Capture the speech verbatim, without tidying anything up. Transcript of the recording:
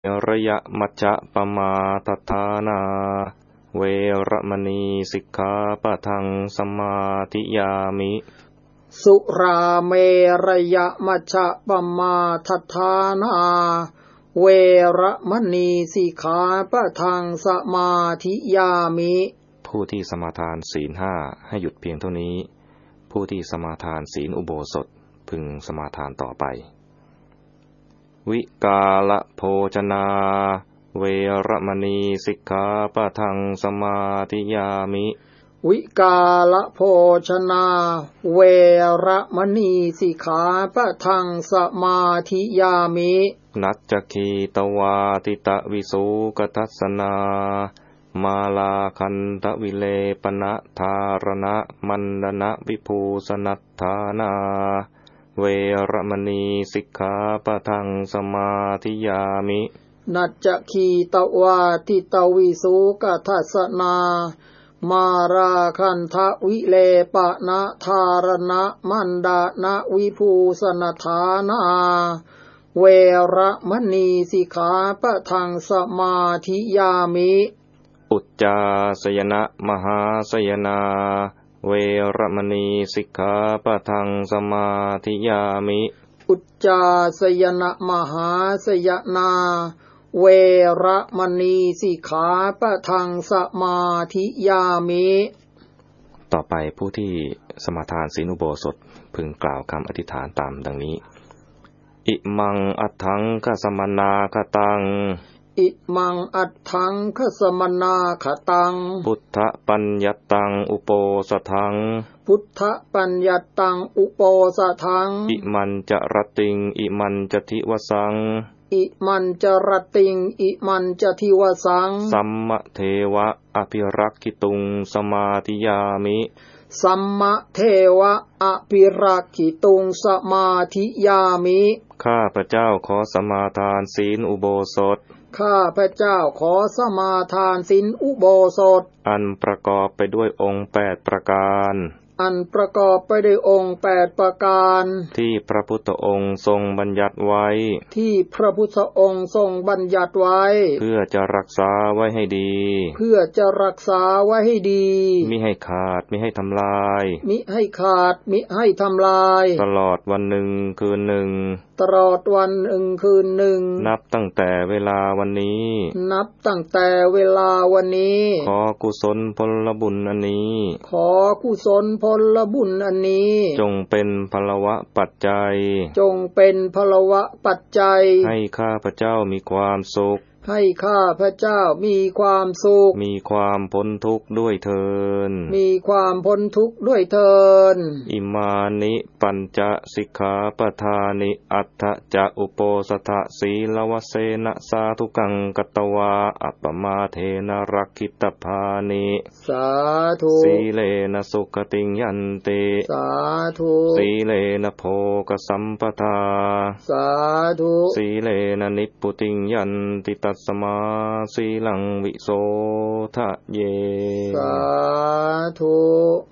ระยะมัจจะปมาทัฏฐานาเวรมณีสิกขาปะทังสมาธิยามิสุราเมรยะมัชฌะปมาทัฏฐานาเวรมณีสิกขาปะทังสมาธิยามิผู้ที่สมาทานศีลห้าให้หยุดเพียงเท่านี้ผู้ที่สมาทานศีลอุโบสถพึงสมาทานต่อไปวิกาลโภชนาเวรมณีสิกขาปะทังสมาธิยามิวิกาลโภชนาเวรมณีสิกขาปะทังสมาธิยามินัจจคีตวาติตวิสุกทัสสนามาลาคันทวิเลปนะธารณะมันดนะวิภูสนัฏฐานาเวรมณีสิกขาปะทังสมาธิยามินัจจคีตวาติตวิสุกทัสสนามาราคันทวิเลปนะธารณะมันดนะวิภูสนัฏฐานาเวรมณีสิกขาปะทังสมาธิยามิอุจจาสยนะมหาสยนาเวรมณีสิกขาปะทังสมาธิยามิอุจจาสยนะมหาสยนาเวรมณีสิกขาปะทังสมาธิยามิต่อไปผู้ที่สมาทานศีลอุโบสถพึงกล่าวคำอธิษฐานตามดังนี้อิมังอัตถังคสมนาคตังอิมังอัตถังคสมนาคตังพุทธปัญญัตตังอุโปสถังพุทธปัญญัตตังอุโปสถังอิมันจรติงอิมันจทิวสังอิมันจรติงอิมันจทิวสังสัมมะเทวะอภิรักขิตุงสมาธิยามิสัมมะเทวะอภิรักขิตุงสมาธิยามิข้าพเจ้าขอสมาทานศีลอุโบสถข้าพเจ้าขอสมาทานศีลอุโบสถอันประกอบไปด้วยองค์แปดประการอันประกอบไปด้วยองค์แปดประการที่พระพุทธองค์ทรงบัญญัติไว้ที่พระพุทธองค์ทรงบัญญัติไว้เพื่อจะรักษาไว้ให้ดีเพื่อจะรักษาไว้ให้ดีมิให้ขาดมิให้ทำลายมิให้ขาดมิให้ทำลายตลอดวันหนึ่งคืนหนึ่งตลอดวันหนึ่งคืนหนึ่งนับตั้งแต่เวลาวันนี้นับตั้งแต่เวลาวันนี้ขอกุศลผลบุญอันนี้ขอกุศลผลบุญอันนี้จงเป็นพลวะปัจจัยจงเป็นพลวะปัจจัยให้ข้าพเจ้ามีความสุขให้ข้าพเจ้ามีความสุขมีความพ้นทุกข์ด้วยเถิดมีความพ้นทุกข์ด้วยเถิดอิมานิปัญจสิกขาปทานิอัตถจะอุโปสถสีลวเสนะสาธุกังกัตตวาอัปปมาเทนะรักขิตภานิสาธุสีเลนะสุขติยันติสาธุสีเลนะโภคสัมปทาสาธุสีเลนะนิพพุติยันติตัสมาสีลังวิโสทะเยสาธุ